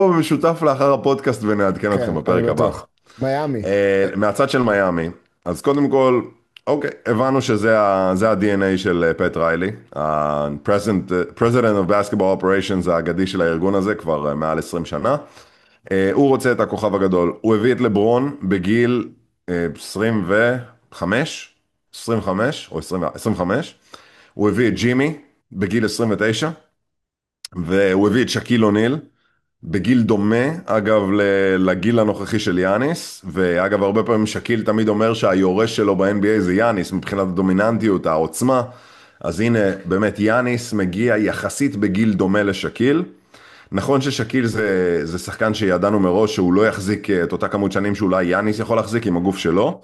במשותף לאחר הפודקאסט ונעדכן אתכם כן, אני בפרק הבא. בטוח. מיאמי. מהצד של מיאמי, אז קודם כל, אוקיי, הבנו זה ה-DNA של פט ריילי, ה-President of Basketball Operations האגדי של הארגון הזה כבר מעל 20 שנה. הוא רוצה את הכוכב הגדול. הוא הביא את לברון בגיל 25, 25 או 20, 25. הוא הביא את ג'ימי בגיל 29, והוא הביא את שקיל אוניל בגיל דומה, אגב, לגיל הנוכחי של יאניס, ואגב, הרבה פעמים שקיל תמיד אומר שהיורש שלו ב-NBA זה יאניס, מבחינת הדומיננטיות, העוצמה. אז הנה, באמת, יאניס מגיע יחסית בגיל דומה לשקיל. נכון ששקיל זה שחקן שידענו מראש שהוא לא יחזיק את אותה כמות שנים שאולי יאניס יכול להחזיק עם הגוף שלו,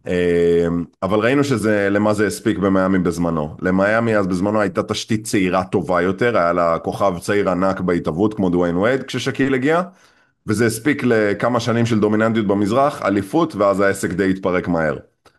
אבל ראינו למה זה הספיק במיימי בזמנו. למיימי אז בזמנו הייתה תשתית צעירה טובה יותר, היה לה כוכב צעיר ענק בהתאבות כמו דוויין וייד כששקיל הגיע, וזה הספיק לכמה שנים של דומיננטיות במזרח, אליפות, ואז העסק די התפרק מהר.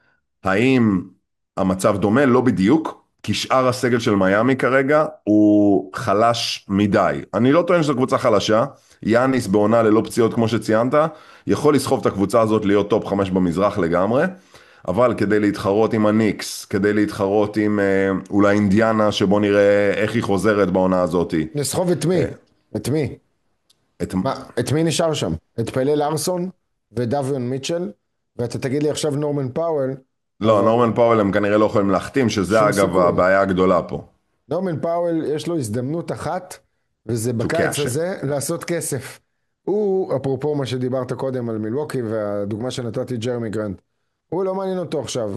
האם המצב דומה? לא בדיוק, כי שאר הסגל של מיימי כרגע הוא חלש מדי. אני לא טוען שזו קבוצה חלשה, יאניס בעונה ללא פציעות כמו שציינת, יכול לסחוב את הקבוצה הזאת להיות טופ 5 במזרח לגמרי, אבל כדי להתחרות עם הניקס, כדי להתחרות עם אולי אינדיאנה, שבוא נראה איך היא חוזרת בעונה הזאת. נסחוב את מי? את מי? את... את מי נשאר שם? את פלה לארסון ודוויון מיטשל, ואתה תגיד לי עכשיו נורמן פאוול, לא, אבל נורמן פאוול הם כנראה לא יכולים להחתים, שזה שום אגב סיכוי. הבעיה הגדולה פה. נורמן פאוול יש לו הזדמנות אחת, וזה To בקיץ cash it. הזה לעשות כסף. הוא, אפרופו מה שדיברת קודם על מילווקי, והדוגמה שנתתי ג'רמי גרנט, הוא לא מעניין אותו עכשיו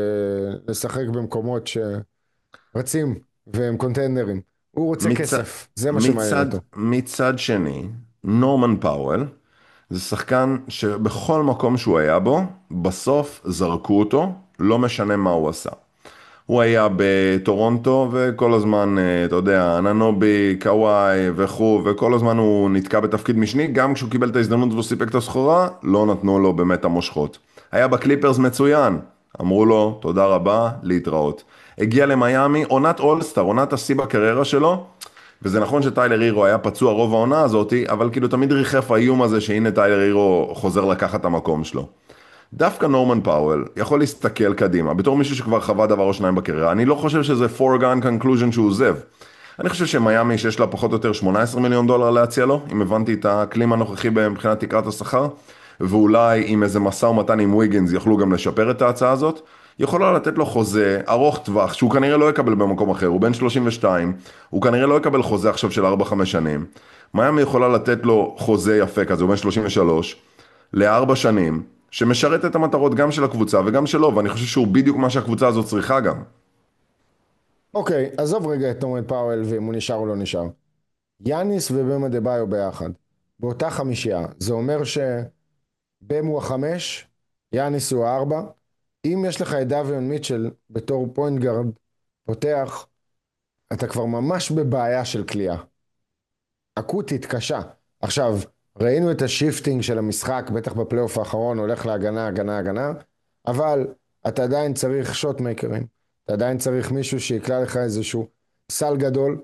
לשחק במקומות שרצים והם קונטנדרים. הוא רוצה מצד, כסף, זה מה שמעניין אותו. מצד שני, נורמן פאוול זה שחקן שבכל מקום שהוא היה בו, בסוף זרקו אותו, לא משנה מה הוא עשה. הוא היה בטורונטו וכל הזמן, אתה יודע, אננובי, קוואי וכו', וכל הזמן הוא נתקע בתפקיד משני, גם כשהוא קיבל את ההזדמנות והוא סיפק את הסחורה, לא נתנו לו באמת המושכות. היה בקליפרס מצוין, אמרו לו תודה רבה, להתראות. הגיע למיימי, עונת אולסטאר, עונת השיא בקריירה שלו, וזה נכון שטיילר הירו היה פצוע רוב העונה הזאת, אבל כאילו תמיד ריחף האיום הזה שהנה טיילר הירו חוזר לקחת את המקום שלו. דווקא נורמן פאוול יכול להסתכל קדימה, בתור מישהו שכבר חווה דבר או שניים בקריירה, אני לא חושב שזה foregone conclusion שהוא עוזב. אני חושב שמיימי שיש לה פחות או יותר 18 מיליון דולר להציע לו, אם הבנתי את האקלים הנוכחי מבחינת תקרת השכר, ואולי עם איזה מסע ומתן עם ויגינס יוכלו גם לשפר את ההצעה הזאת, יכולה לתת לו חוזה ארוך טווח, שהוא כנראה לא יקבל במקום אחר, הוא בן 32, הוא כנראה לא יקבל חוזה עכשיו של 4-5 שנים. מיימי יכולה לתת לו חוזה יפה כזה, הוא בן 33, ל4 שנים, שמשרת את המטרות גם של הקבוצה וגם שלו, ואני חושב שהוא בדיוק מה שהקבוצה הזאת צריכה גם. אוקיי, עזוב רגע את נורמן פאוול ואם הוא נשאר או לא נשאר. יאניס ובמה דה ביו ביחד, באותה חמישייה, זה אומר שבם הוא החמש, יאניס הוא הארבע. אם יש לך את דוויון מיטשל בתור פוינט גארד פותח, אתה כבר ממש בבעיה של כליאה. אקוטית קשה. עכשיו, ראינו את השיפטינג של המשחק, בטח בפלייאוף האחרון, הולך להגנה, הגנה, הגנה, אבל אתה עדיין צריך שוטמייקרים. אתה עדיין צריך מישהו שיקלע לך איזשהו סל גדול,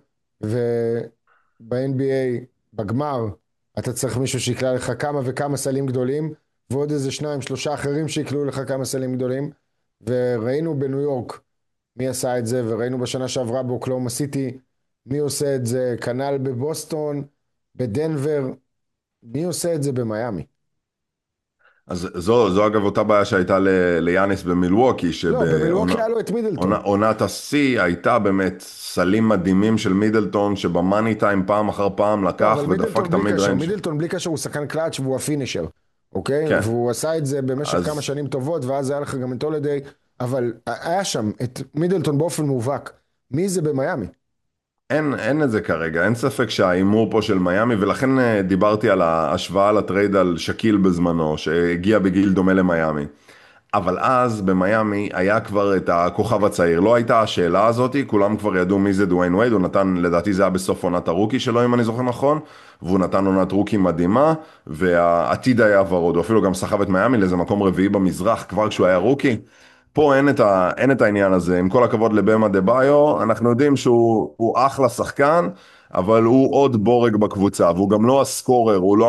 וב-NBA, בגמר, אתה צריך מישהו שיקלע לך כמה וכמה סלים גדולים, ועוד איזה שניים, שלושה אחרים שיקלעו לך כמה סלים גדולים, וראינו בניו יורק מי עשה את זה, וראינו בשנה שעברה באוקלאומה סיטי מי עושה את זה, כנ"ל בבוסטון, בדנבר, מי עושה את זה במיימי? אז זו אגב אותה בעיה שהייתה ליאניס במילווקי, לא, במילווקי היה לו את מידלטון. עונת השיא הייתה באמת סלים מדהימים של מידלטון, שבמאני טיים פעם אחר פעם לא, לקח אבל ודפק מידלטון את בלי המיד קשר, ריינג'. מידלטון בלי קשר הוא שחקן קלאץ' והוא הפינישר, אוקיי? כן, והוא עשה את זה במשך כמה אז שנים טובות, ואז היה לך גם את הולידיי, אבל היה שם את מידלטון באופן מובהק. מי זה במיימי? אין את זה כרגע, אין ספק שהאימור פה של מיימי, ולכן דיברתי על ההשוואה לטרייד על שקיל בזמנו, שהגיע בגיל דומה למיימי. אבל אז במיימי היה כבר את הכוכב הצעיר, לא הייתה השאלה הזאת, כולם כבר ידעו מי זה דוויין וייד, הוא נתן, לדעתי זה היה בסוף עונת הרוקי שלו אם אני זוכר נכון, והוא נתן עונת רוקי מדהימה, והעתיד היה ורוד, הוא אפילו גם סחב את מיימי לאיזה מקום רביעי במזרח כבר כשהוא היה רוקי. פה אין את העניין הזה, עם כל הכבוד לבמה דה ביו, אנחנו יודעים שהוא אחלה שחקן, אבל הוא עוד בורג בקבוצה, והוא גם לא הסקורר, הוא לא